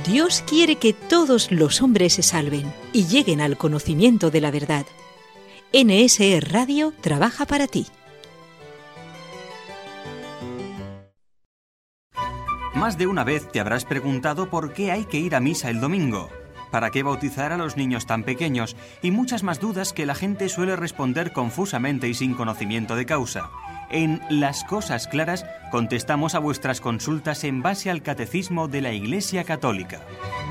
Dios quiere que todos los hombres se salven y lleguen al conocimiento de la verdad. NSE Radio trabaja para ti. Más de una vez te habrás preguntado por qué hay que ir a misa el domingo, para qué bautizar a los niños tan pequeños y muchas más dudas que la gente suele responder confusamente y sin conocimiento de causa. En Las Cosas Claras contestamos a vuestras consultas en base al Catecismo de la Iglesia Católica.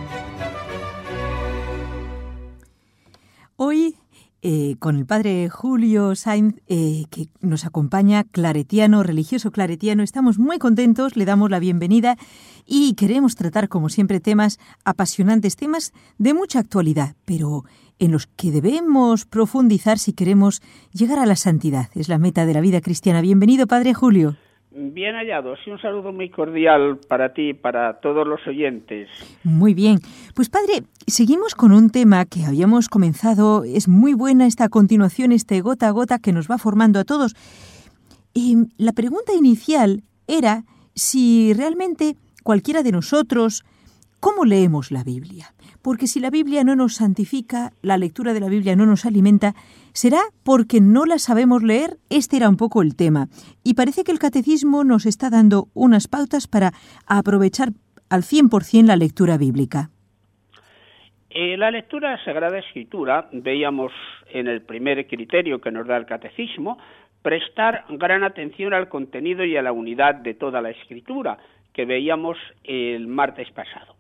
Hoy, con el padre Julio Sainz, que nos acompaña, claretiano, religioso claretiano, estamos muy contentos, le damos la bienvenida y queremos tratar, como siempre, temas apasionantes, temas de mucha actualidad, pero en los que debemos profundizar si queremos llegar a la santidad. Es la meta de la vida cristiana. Bienvenido, padre Julio. Bien hallados y un saludo muy cordial para ti y para todos los oyentes. Muy bien. Pues padre, seguimos con un tema que habíamos comenzado. Es muy buena esta continuación, este gota a gota que nos va formando a todos. La pregunta inicial era si realmente cualquiera de nosotros, ¿cómo leemos la Biblia? Porque si la Biblia no nos santifica, la lectura de la Biblia no nos alimenta, ¿será porque no la sabemos leer? Este era un poco el tema. Y parece que el Catecismo nos está dando unas pautas para aprovechar al 100% la lectura bíblica. La lectura de la Sagrada Escritura, veíamos en el primer criterio que nos da el Catecismo, prestar gran atención al contenido y a la unidad de toda la Escritura, que veíamos el martes pasado.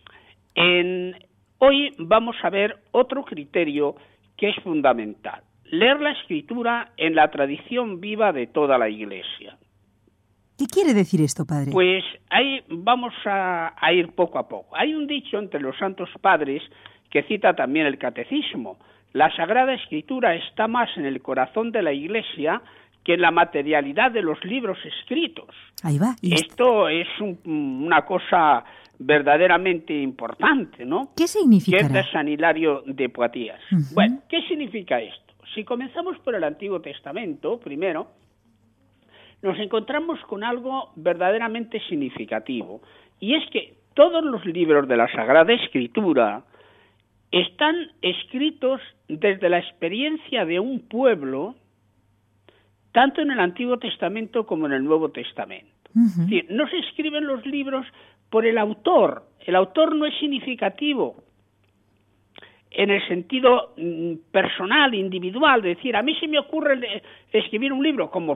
Hoy vamos a ver otro criterio que es fundamental: leer la Escritura en la tradición viva de toda la Iglesia. ¿Qué quiere decir esto, padre? Pues ahí vamos a ir poco a poco. Hay un dicho entre los santos padres que cita también el Catecismo: la Sagrada Escritura está más en el corazón de la Iglesia que en la materialidad de los libros escritos. Ahí va. Esto es una cosa verdaderamente importante, ¿no? ¿Qué significará? Que es de San Hilario de Poitiers. Uh-huh. Bueno, ¿qué significa esto? Si comenzamos por el Antiguo Testamento, primero, nos encontramos con algo verdaderamente significativo, y es que todos los libros de la Sagrada Escritura están escritos desde la experiencia de un pueblo, tanto en el Antiguo Testamento como en el Nuevo Testamento. Uh-huh. Es decir, no se escriben los libros por el autor no es significativo en el sentido personal, individual, de decir, a mí se me ocurre escribir un libro, como